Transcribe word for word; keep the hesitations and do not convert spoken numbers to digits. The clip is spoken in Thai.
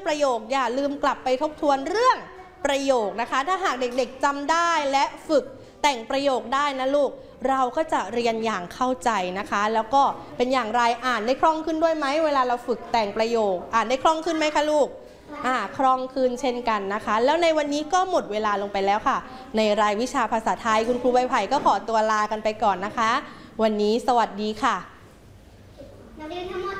ประโยคอย่าลืมกลับไปทบทวนเรื่องประโยคนะคะถ้าหากเด็กๆจำได้และฝึกแต่งประโยคได้นะลูกเราก็จะเรียนอย่างเข้าใจนะคะแล้วก็เป็นอย่างไรอ่านได้คล่องขึ้นด้วยไหมเวลาเราฝึกแต่งประโยคอ่านได้คล่องขึ้นไหมคะลูกอ่าคล่องขึ้นเช่นกันนะคะแล้วในวันนี้ก็หมดเวลาลงไปแล้วค่ะในรายวิชาภาษาไทยคุณครูใบไผ่ก็ขอตัวลากันไปก่อนนะคะวันนี้สวัสดีค่ะนักเรียนทั้งหมด